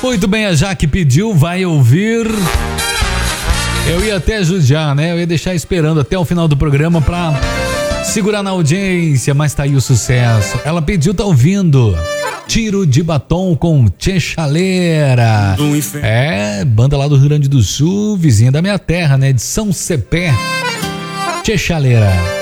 Muito bem, a Jaque pediu, vai ouvir. Eu ia até judiar, né? Eu ia deixar esperando até o final do programa pra segurar na audiência, mas tá aí o sucesso. Ela pediu, tá ouvindo. Tiro de Batom com Tchê Chaleira. É, banda lá do Rio Grande do Sul, vizinha da minha terra, né? De São Cepé. Tchê Chaleira.